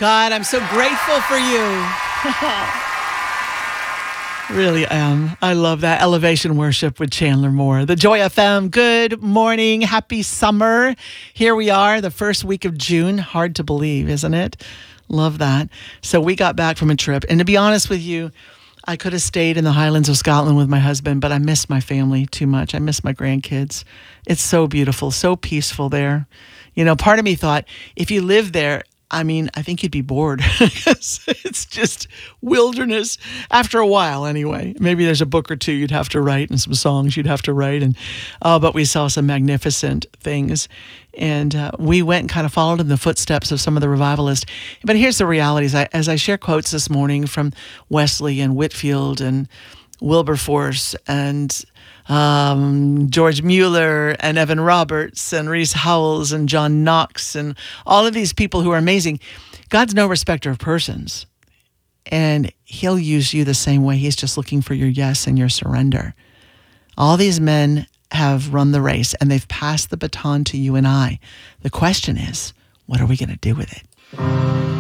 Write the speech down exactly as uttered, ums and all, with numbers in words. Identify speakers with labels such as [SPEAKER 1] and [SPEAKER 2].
[SPEAKER 1] God, I'm so grateful for you. Really am. I love that. Elevation Worship with Chandler Moore. The Joy F M. Good morning. Happy summer. Here we are, the first week of June. Hard to believe, isn't it? Love that. So we got back from a trip. And to be honest with you, I could have stayed in the Highlands of Scotland with my husband, but I miss my family too much. I miss my grandkids. It's so beautiful, so peaceful there. You know, part of me thought, if you live there, I mean, I think you'd be bored. It's just wilderness after a while anyway. Maybe there's a book or two you'd have to write and some songs you'd have to write. And uh, but we saw some magnificent things. And uh, we went and kind of followed in the footsteps of some of the revivalists. But here's the reality. As I, as I share quotes this morning from Wesley and Whitfield and Wilberforce and um, George Mueller and Evan Roberts and Reese Howells and John Knox and all of these people who are amazing. God's no respecter of persons. And he'll use you the same way. He's just looking for your yes and your surrender. All these men have run the race and they've passed the baton to you and I. The question is, what are we going to do with it?